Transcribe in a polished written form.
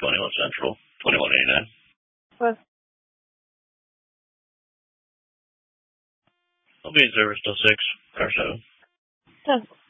21 Central, 2189. What? I'll be in service till 6, car 7. 10.